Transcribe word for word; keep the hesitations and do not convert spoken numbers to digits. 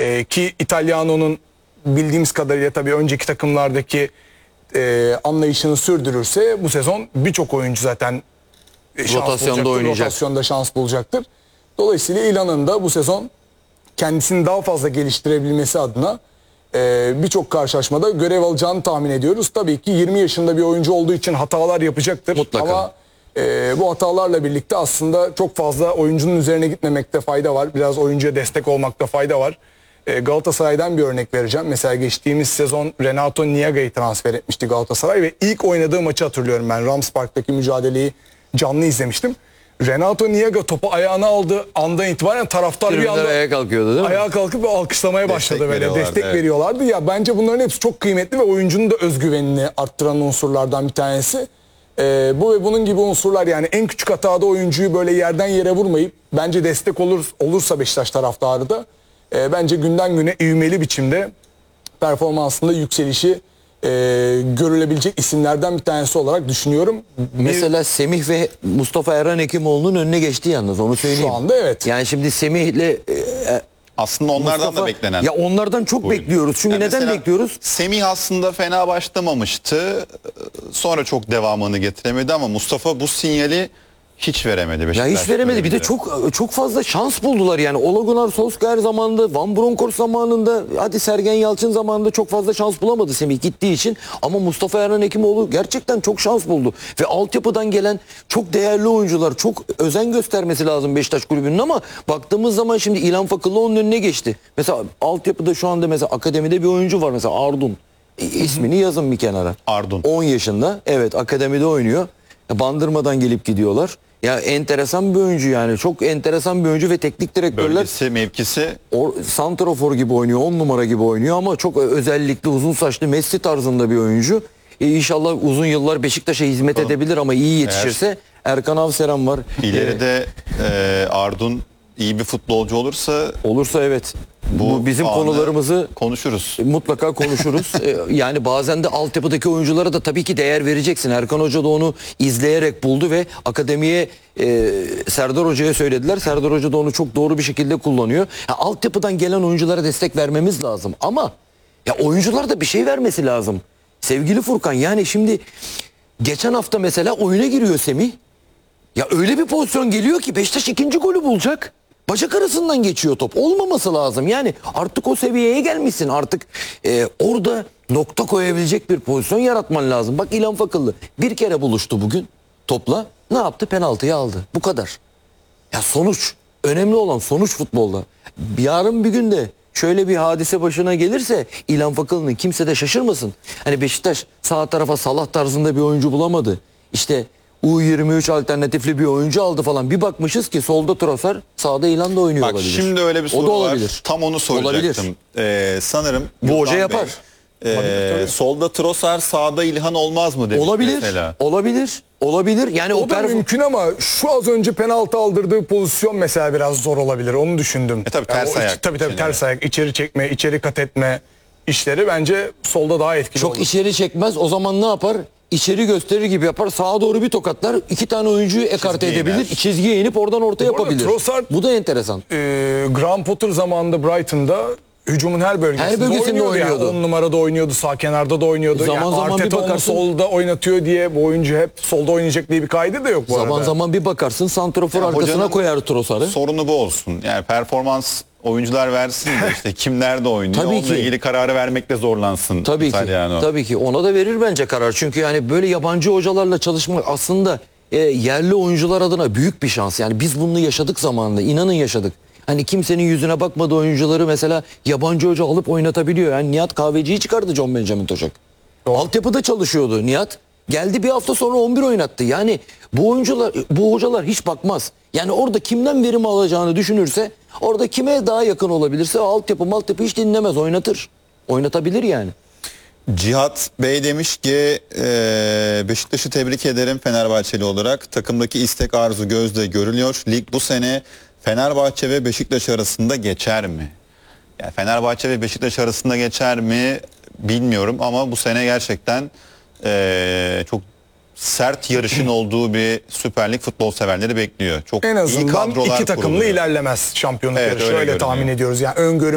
E, ki İtalyano'nun bildiğimiz kadarıyla tabii önceki takımlardaki e, anlayışını sürdürürse bu sezon birçok oyuncu zaten şans rotasyonda oynayacak. Rotasyonda şans bulacaktır. Dolayısıyla İlhan'ın da bu sezon kendisini daha fazla geliştirebilmesi adına e, birçok karşılaşmada görev alacağını tahmin ediyoruz. Tabii ki yirmi yaşında bir oyuncu olduğu için hatalar yapacaktır. Mutlaka. Ama e, bu hatalarla birlikte aslında çok fazla oyuncunun üzerine gitmemekte fayda var. Biraz oyuncuya destek olmakta fayda var. E, Galatasaray'dan bir örnek vereceğim. Mesela geçtiğimiz sezon Renato Niaga'yı transfer etmişti Galatasaray ve ilk oynadığı maçı hatırlıyorum ben. Rams Park'taki mücadeleyi canlı izlemiştim. Renato Niaga topu ayağına aldığı andan itibaren taraftar bir anda ayağa kalkıyordu değil mi? ayağa kalkıp alkışlamaya başladı, Destek böyle destek evet. veriyorlardı. Ya bence bunların hepsi çok kıymetli ve oyuncunun da özgüvenini arttıran unsurlardan bir tanesi. Ee, bu ve bunun gibi unsurlar, yani en küçük hatada oyuncuyu böyle yerden yere vurmayıp bence destek olur olursa Beşiktaş taraftarı da e, bence günden güne ivmeli biçimde performansında yükselişi e, görülebilecek isimlerden bir tanesi olarak düşünüyorum. Bir, Mesela Semih ve Mustafa Erhan Hekimoğlu'nun önüne geçti yalnız, onu söyleyeyim. Şu anda evet. Yani şimdi Semih'le e, Aslında onlardan Mustafa, da beklenen. Ya onlardan çok buyurun. bekliyoruz. Çünkü Yani neden mesela bekliyoruz? Semih aslında fena başlamamıştı. Sonra çok devamını getiremedi ama Mustafa bu sinyali hiç veremedi Ya Beşiktaş hiç veremedi. Bir de döneminde. çok çok fazla şans buldular yani. Ole Gunnar Solskjaer zamanında, Van Bronckhorst zamanında, hadi Sergen Yalçın zamanında çok fazla şans bulamadı Semih gittiği için. Ama Mustafa Erhan Hekimoğlu gerçekten çok şans buldu. Ve altyapıdan gelen çok değerli oyuncular, çok özen göstermesi lazım Beşiktaş kulübünün, ama baktığımız zaman şimdi İlhan Fakılı onun önüne geçti. Mesela altyapıda şu anda mesela akademide bir oyuncu var mesela, Ardun. E, ismini yazın bir kenara. Ardun. on yaşında. Evet, akademide oynuyor. Bandırmadan gelip gidiyorlar. Ya enteresan bir oyuncu yani. Çok enteresan bir oyuncu ve teknik direktörler Bölgesi, mevkisi o, santrafor gibi oynuyor, on numara gibi oynuyor ama çok özellikli, uzun saçlı, Messi tarzında bir oyuncu. E, İnşallah uzun yıllar Beşiktaş'a hizmet edebilir ama iyi yetişirse. Erkan Avseran var. ileride e, Ardun iyi bir futbolcu olursa Olursa evet. Bu, bu bizim anı konularımızı konuşuruz. mutlaka konuşuruz. Ee, yani bazen de altyapıdaki oyunculara da tabii ki değer vereceksin. Erkan Hoca da onu izleyerek buldu ve akademiye e, Serdar Hoca'ya söylediler. Serdar Hoca da onu çok doğru bir şekilde kullanıyor. Ya, altyapıdan gelen oyunculara destek vermemiz lazım. Ama ya oyuncular da bir şey vermesi lazım. Sevgili Furkan, yani şimdi geçen hafta mesela oyuna giriyor Semih. Ya öyle bir pozisyon geliyor ki Beşiktaş ikinci golü bulacak. Bacak arasından geçiyor top. Olmaması lazım. Yani artık o seviyeye gelmişsin. Artık e, orada nokta koyabilecek bir pozisyon yaratman lazım. Bak İlhan Fakıllı bir kere buluştu bugün topla. Ne yaptı? Penaltıyı aldı. Bu kadar. Ya sonuç. Önemli olan sonuç futbolda. Yarın bir günde şöyle bir hadise başına gelirse İlhan Fakıllı'nın kimse de şaşırmasın. Hani Beşiktaş sağ tarafa Salah tarzında bir oyuncu bulamadı. İşte U yirmi üç alternatifli bir oyuncu aldı falan. Bir bakmışız ki solda Trossard, sağda İlhan da oynuyor Bak olabilir. şimdi öyle bir O soru da var. olabilir. Tam onu soracaktım. Ee, sanırım Bu hoca Gürkan yapar. Bey, ee, solda Trossard, sağda İlhan olmaz mı demiş Olabilir. mesela. Olabilir. Olabilir. Yani o, O da perf- mümkün ama şu az önce penaltı aldırdığı pozisyon mesela biraz zor olabilir. Onu düşündüm. E tabii ters o, ayak Tabii tabii şeyleri. ters ayak, içeri çekme, içeri kat etme işleri bence solda daha etkili çok olur. içeri çekmez. O zaman ne yapar? İçeri gösterir gibi yapar. Sağa doğru bir tokatlar. İki tane oyuncuyu ekarte Çizgiye edebilir. iner. Çizgiye inip oradan orta arada yapabilir. Trossard- Bu da enteresan. Ee, Graham Potter zamanında Brighton'da hücumun her bölgesinde, Her bölgesinde oynuyordu. oynuyordu. Yani. on numarada oynuyordu, sağ kenarda da oynuyordu. Zaman yani zaman bir Arteta onu bakarsın- solda oynatıyor diye bu oyuncu hep solda oynayacak diye bir kaydı da yok bu Zaman arada. zaman bir bakarsın santrafor Yani arkasına hocanın koyar Trossard'ı. Sorunu bu olsun. Yani performans oyuncular versin de işte kim nerede oynuyor. Tabii Onunla ki. ilgili kararı vermekte zorlansın. Tabii ki. İtalyano. Tabii ki. Ona da verir bence karar. Çünkü yani böyle yabancı hocalarla çalışmak aslında e, yerli oyuncular adına büyük bir şans. Yani biz bunu yaşadık zamanında. İnanın yaşadık. Hani kimsenin yüzüne bakmadığı oyuncuları mesela yabancı hoca alıp oynatabiliyor. Yani Nihat Kahveci'yi çıkardı John Benjamin Toşak. Altyapıda çalışıyordu Nihat. Geldi bir hafta sonra on bir oynattı. Yani bu oyuncular, bu hocalar hiç bakmaz. Yani orada kimden verim alacağını düşünürse, orada kime daha yakın olabilirse altyapı maltyapı hiç dinlemez, oynatır. Oynatabilir yani. Cihat Bey demiş ki e, Beşiktaş'ı tebrik ederim Fenerbahçeli olarak. Takımdaki istek, arzu gözle görülüyor. Lig bu sene Fenerbahçe ve Beşiktaş arasında geçer mi? Yani Fenerbahçe ve Beşiktaş arasında geçer mi bilmiyorum ama bu sene gerçekten e, çok sert yarışın olduğu bir Süper Lig futbol severleri bekliyor. Çok En iyi azından kadrolar iki takımlı kuruluyor. ilerlemez şampiyonluk Evet, yarışı. öyle Öyle görünüyor. tahmin ediyoruz. Yani öngörü